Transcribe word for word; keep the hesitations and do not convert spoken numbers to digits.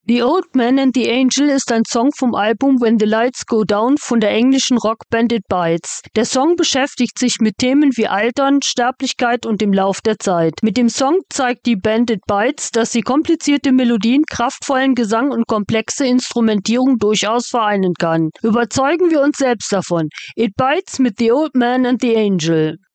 The Old Man and the Angel ist ein Song vom Album When the Lights Go Down von der englischen Rockband It Bites. Der Song beschäftigt sich mit Themen wie Altern, Sterblichkeit und dem Lauf der Zeit. Mit dem Song zeigt die Band It Bites, dass sie komplizierte Melodien, kraftvollen Gesang und komplexe Instrumentierung durchaus vereinen kann. Überzeugen wir uns selbst davon. It Bites mit The Old Man and the Angel.